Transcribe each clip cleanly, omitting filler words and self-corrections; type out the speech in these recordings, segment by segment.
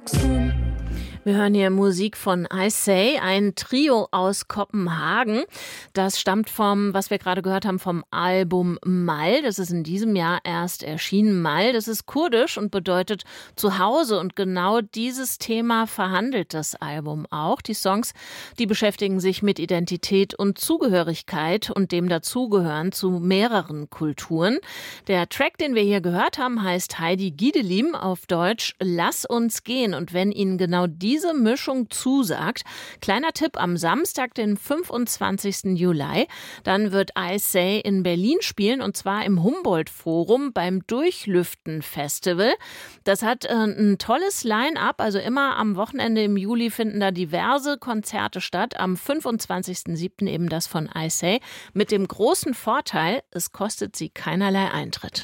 Wir hören hier Musik von I Say, ein Trio aus Kopenhagen. Das stammt was wir gerade gehört haben, vom Album Mal. Das ist in diesem Jahr erst erschienen. Mal, das ist kurdisch und bedeutet Zuhause. Und genau dieses Thema verhandelt das Album auch. Die Songs, die beschäftigen sich mit Identität und Zugehörigkeit und dem Dazugehören zu mehreren Kulturen. Der Track, den wir hier gehört haben, heißt Heidi Gidelim, auf Deutsch Lass uns gehen. Und wenn Ihnen genau diese Mischung zusagt, kleiner Tipp, am Samstag, den 25. Juli, dann wird I Say in Berlin spielen, und zwar im Humboldt-Forum beim Durchlüften-Festival. Das hat ein tolles Line-up, also immer am Wochenende im Juli finden da diverse Konzerte statt. Am 25.07. eben das von I Say, mit dem großen Vorteil, es kostet sie keinerlei Eintritt.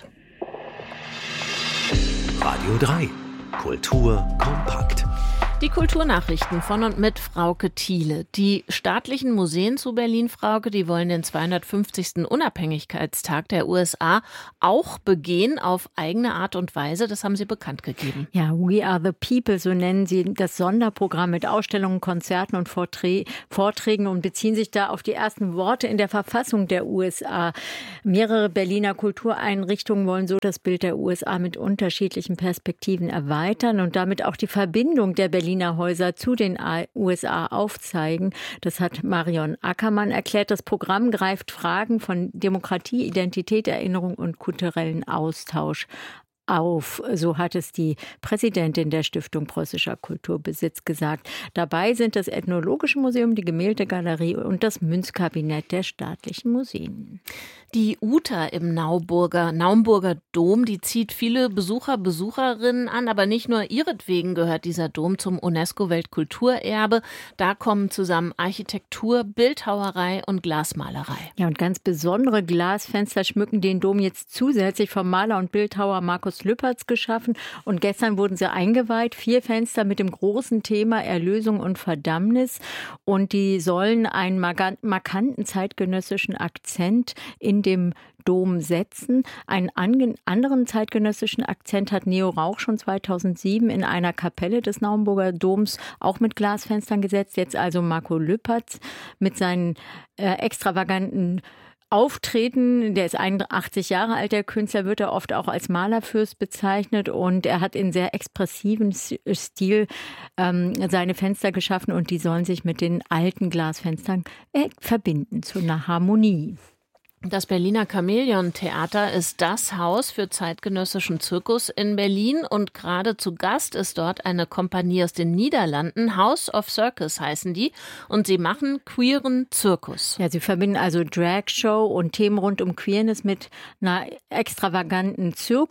Radio 3. Kultur kompakt. Die Kulturnachrichten von und mit Frauke Thiele. Die staatlichen Museen zu Berlin, Frauke, die wollen den 250. Unabhängigkeitstag der USA auch begehen auf eigene Art und Weise. Das haben sie bekannt gegeben. Ja, We Are the People, so nennen sie das Sonderprogramm mit Ausstellungen, Konzerten und Vorträgen und beziehen sich da auf die ersten Worte in der Verfassung der USA. Mehrere Berliner Kultureinrichtungen wollen so das Bild der USA mit unterschiedlichen Perspektiven erweitern und damit auch die Verbindung der Berliner Häuser zu den USA aufzeigen. Das hat Marion Ackermann erklärt. Das Programm greift Fragen von Demokratie, Identität, Erinnerung und kulturellen Austausch auf. So hat es die Präsidentin der Stiftung Preußischer Kulturbesitz gesagt. Dabei sind das Ethnologische Museum, die Gemäldegalerie und das Münzkabinett der staatlichen Museen. Die Uta im Naumburger Dom, die zieht viele Besucherinnen an, aber nicht nur ihretwegen gehört dieser Dom zum UNESCO-Weltkulturerbe. Da kommen zusammen Architektur, Bildhauerei und Glasmalerei. Ja, und ganz besondere Glasfenster schmücken den Dom jetzt zusätzlich vom Maler und Bildhauer Markus Lüpertz geschaffen. Und gestern wurden sie eingeweiht. 4 Fenster mit dem großen Thema Erlösung und Verdammnis. Und die sollen einen markanten zeitgenössischen Akzent in dem Dom setzen. Einen anderen zeitgenössischen Akzent hat Neo Rauch schon 2007 in einer Kapelle des Naumburger Doms auch mit Glasfenstern gesetzt. Jetzt also Marco Lüpertz mit seinen extravaganten Auftreten. Der ist 81 Jahre alt, der Künstler, wird er oft auch als Malerfürst bezeichnet, und er hat in sehr expressiven Stil seine Fenster geschaffen, und die sollen sich mit den alten Glasfenstern verbinden zu einer Harmonie. Das Berliner Chamäleon-Theater ist das Haus für zeitgenössischen Zirkus in Berlin, und gerade zu Gast ist dort eine Kompanie aus den Niederlanden. House of Circus heißen die, und sie machen queeren Zirkus. Ja, sie verbinden also Dragshow und Themen rund um Queerness mit einer extravaganten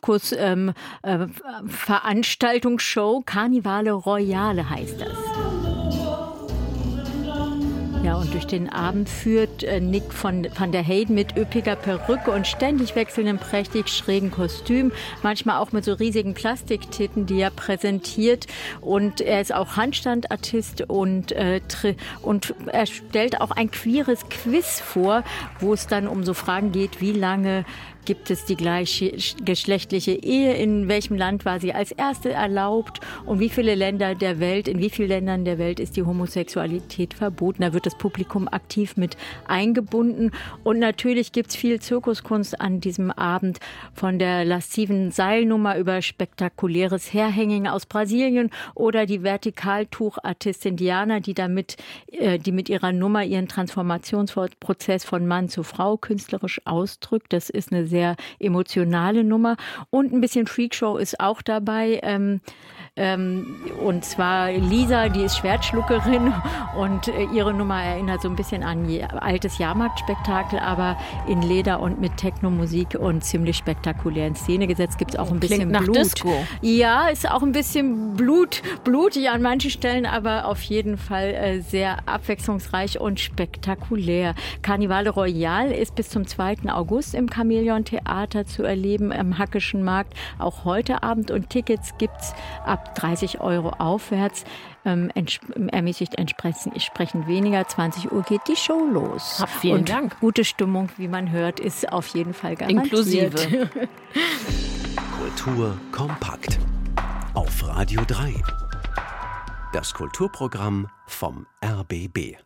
Zirkus-Veranstaltungsshow. Carnivale Royale heißt das. Ja, und durch den Abend führt Nick van der Heyden mit üppiger Perücke und ständig wechselndem prächtig schrägen Kostüm, manchmal auch mit so riesigen Plastiktitten, die er präsentiert. Und er ist auch Handstandartist und er stellt auch ein queeres Quiz vor, wo es dann um so Fragen geht, wie lange gibt es die gleichgeschlechtliche Ehe? In welchem Land war sie als erste erlaubt? Und in wie vielen Ländern der Welt ist die Homosexualität verboten? Da wird das Publikum aktiv mit eingebunden. Und natürlich gibt es viel Zirkuskunst an diesem Abend, von der lasziven Seilnummer über spektakuläres Hairhanging aus Brasilien oder die Vertikaltuchartistin Diana, die mit ihrer Nummer ihren Transformationsprozess von Mann zu Frau künstlerisch ausdrückt. Das ist eine sehr emotionale Nummer, und ein bisschen Freakshow ist auch dabei. Und zwar Lisa, die ist Schwertschluckerin, und ihre Nummer erinnert so ein bisschen an altes Jahrmarktspektakel, aber in Leder und mit Techno-Musik und ziemlich spektakulär in Szene gesetzt. Gibt es auch ein bisschen nach Blut. Disco. Ja, ist auch ein bisschen blutig an manchen Stellen, aber auf jeden Fall sehr abwechslungsreich und spektakulär. Carnivale Royale ist bis zum 2. August im Chamäleon-Theater zu erleben, am Hackischen Markt, auch heute Abend, und Tickets gibt's ab 30 € aufwärts. Ermäßigt entsprechend weniger. 20 Uhr geht die Show los. Vielen Dank. Gute Stimmung, wie man hört, ist auf jeden Fall garantiert. Inklusive. Kultur kompakt. Auf Radio 3. Das Kulturprogramm vom RBB.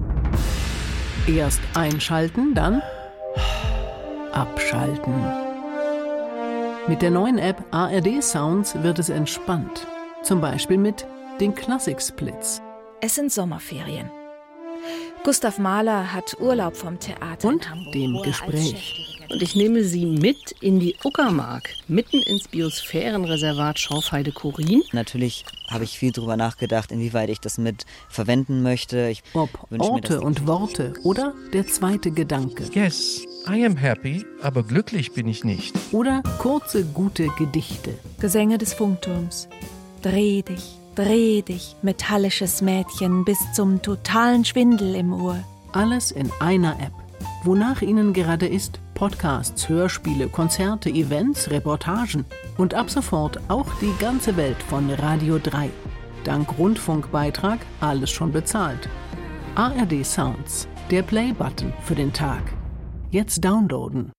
Erst einschalten, dann abschalten. Mit der neuen App ARD Sounds wird es entspannt. Zum Beispiel mit den Klassik-Splits. Es sind Sommerferien. Gustav Mahler hat Urlaub vom Theater Und in Hamburg, dem Gespräch. Und ich nehme Sie mit in die Uckermark, mitten ins Biosphärenreservat Schorfheide-Chorin. Natürlich habe ich viel darüber nachgedacht, inwieweit ich das mit verwenden möchte. Ob Orte und Worte oder der zweite Gedanke. Yes, I am happy, aber glücklich bin ich nicht. Oder kurze, gute Gedichte. Gesänge des Funkturms. Dreh dich, metallisches Mädchen, bis zum totalen Schwindel im Ohr. Alles in einer App. Wonach Ihnen gerade ist, Podcasts, Hörspiele, Konzerte, Events, Reportagen und ab sofort auch die ganze Welt von Radio 3. Dank Rundfunkbeitrag alles schon bezahlt. ARD Sounds, der Play-Button für den Tag. Jetzt downloaden.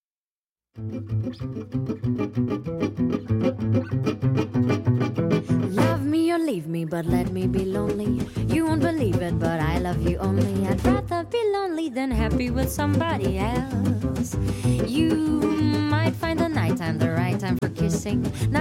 Love me or leave me, but let me be lonely. You won't believe it, but I love you only. I'd rather be lonely than happy with somebody else. You might find the nighttime the right time for kissing.